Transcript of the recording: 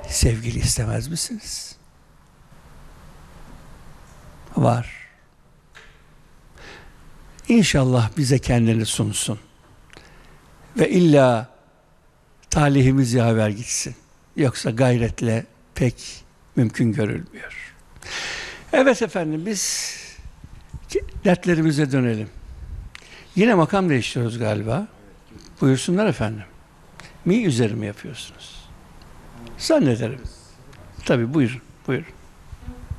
sevgili istemez misiniz? Var. İnşallah bize kendini sunsun. Ve illa talihimiz yaver gitsin. Yoksa gayretle pek mümkün görülmüyor. Evet efendim, biz dertlerimize dönelim. Yine makam değiştiriyoruz galiba. Buyursunlar efendim. Mi üzeri mi yapıyorsunuz? Zannederim. Tabii, buyurun, buyurun.